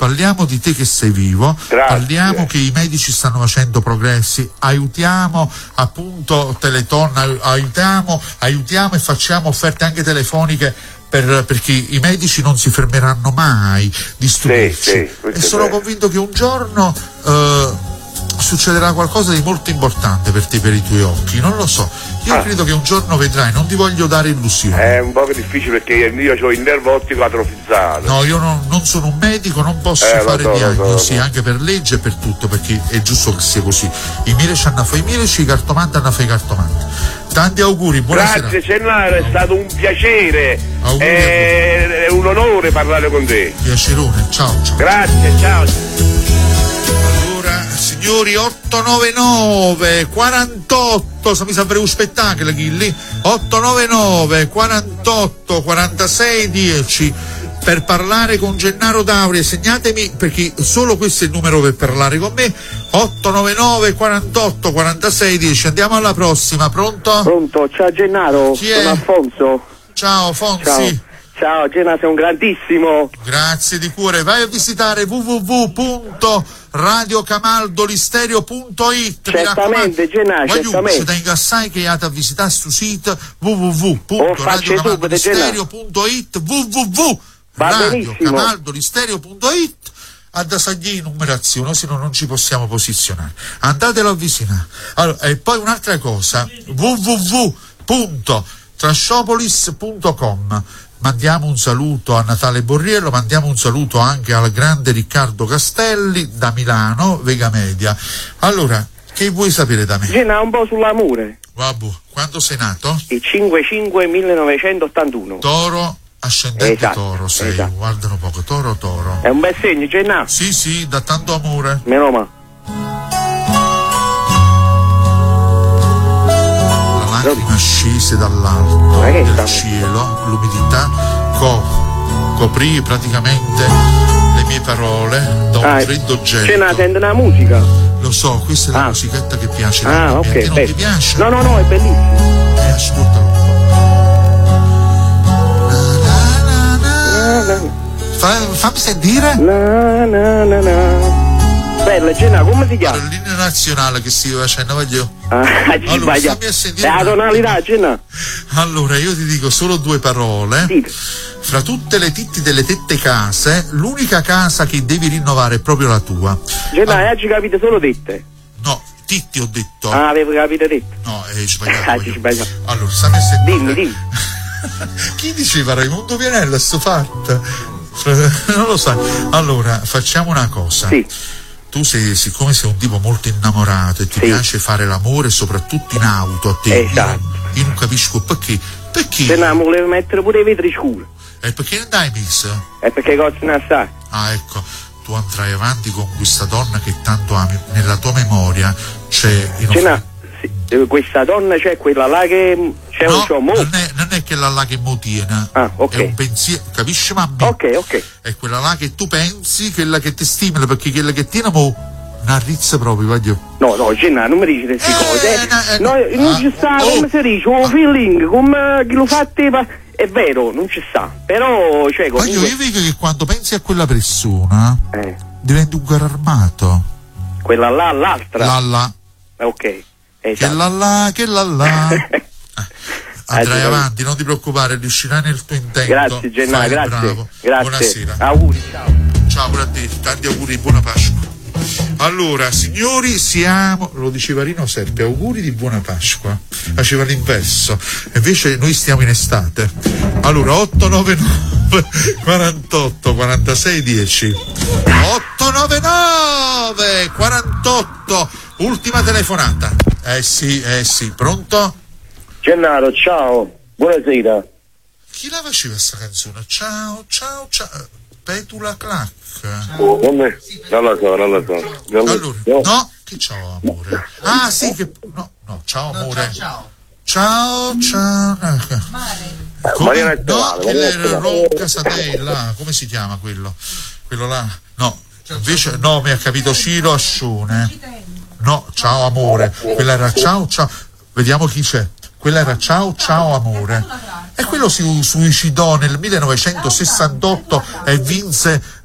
parliamo di te che sei vivo, Grazie. parliamo che i medici stanno facendo progressi, aiutiamo appunto Teleton, aiutiamo e facciamo offerte anche telefoniche perché i medici non si fermeranno mai di stupirci, e sono convinto che un giorno succederà qualcosa di molto importante per te, per i tuoi occhi, non lo so, io credo che un giorno vedrai, non ti voglio dare illusioni. È un po' difficile perché io ho il nervo ottico atrofizzato. No, io non sono un medico, non posso fare diagnosi, anche per legge e per tutto, perché è giusto che sia così. I medici hanno fatto i medici, i cartomanti hanno fatto i cartomanti. Tanti auguri, buonasera. Grazie Gennaro, è stato un piacere, Auguri è un onore parlare con te. Piacerone, ciao. Grazie, ciao. Allora, signori, 899 48, mi sembra un spettacolo, Ghilli. 899 48 46 10 per parlare con Gennaro D'Auria. Segnatemi, perché solo questo è il numero per parlare con me. 899 48 46 10. Andiamo alla prossima. Pronto? Pronto, ciao Gennaro, sono Alfonso. Ciao Fonsi. Ciao Gennaro, sei un grandissimo. Grazie di cuore. Vai a visitare www.radiocamaldolistereo.it. Certamente Gennaro, certamente. C'è da ingassare che andate a visitare sul sito www.radiocamaldolistereo.it. www.radiocamaldolistereo.it. ad assagli numerazione, se no non ci possiamo posizionare. Andatelo a avvicinare. Allora, e poi un'altra cosa, www.trashopolis.com. Mandiamo un saluto a Natale Borriello, mandiamo un saluto anche al grande Riccardo Castelli da Milano, Vega Media. Allora, che vuoi sapere da me? Gennaro, un po' sull'amore. Vabbè, quando sei nato? Il 5/5/1981. Toro, ascendente Toro sei, guardano poco, Toro. È un bel segno, Gennaro? Sì, da tanto amore. Meno male. La lacrima scese dall'alto del cielo, l'umidità coprì praticamente le mie parole da un freddo gelo. Gennaro, sente una musica? Lo so, questa è la musichetta che piace. Ok, non ti piace? No, è bellissimo. Ascoltalo. Fammi sentire. Bella, Gennaro, come si chiama? L'inno nazionale che si facendo, voglio. Allora, fammi a sentire. La tonalità, Gennaro. Allora, io ti dico solo due parole. Sì. Fra tutte le titti delle tette case, l'unica casa che devi rinnovare è proprio la tua. Gennaro, oggi capite solo tette? No, titti ho detto. Avevo capito tette. No, hai sbagliato. Allora, stammi a sentire. Dimmi. Chi diceva Raimundo Vianella sto fatto? Non lo sai. Allora, facciamo una cosa. Sì. Tu siccome sei un tipo molto innamorato e ti piace fare l'amore soprattutto in auto a te, io non capisco perché. Gennaro, volevo mettere pure i vetri scuri. E perché non dai messo? È perché costano assai. Ecco, tu andrai avanti con questa donna che tanto ami, nella tua memoria c'è questa donna c'è quella là che c'è un uomo. Non è quella là che mo tiene. Ok. È un pensiero, capisci mamma? Ok. È quella là che tu pensi, quella che ti stimola, perché quella che tiene mo una rizza proprio, voglio. No, Gennaro, non mi dici queste cose. Non ci sta, come si dice, un feeling, come chi lo fa a te, è vero, non ci sta. Però, cioè, comunque... Io vedo che quando pensi a quella persona diventi un carro armato. Quella là, l'altra? Là. Ok. Che là. Andrai avanti, non ti preoccupare, riuscirai nel tuo intento. Grazie Gennaro, grazie. Bravo. Grazie. Buonasera. Auguri, ciao. Ciao pure a te, tanti auguri, buona Pasqua. Allora, signori, lo diceva Rino Serpi, auguri di buona Pasqua. Faceva l'inverso, invece noi stiamo in estate. Allora, 899 48 46 10 899 48, ultima telefonata. Sì, pronto? Gennaro, ciao, buonasera. Chi la faceva sta canzone? Ciao. Petula Clac. Non la so. Allora, no, che ciao amore. Sì, che no, ciao amore. Ciao. Mariana Rocca Satella, come si chiama quello? Quello là? No, invece no, mi ha capito Ciro Ascione. No, ciao amore. Quella era ciao. Vediamo chi c'è. Quella era ciao amore. E quello si suicidò nel 1968 e vinse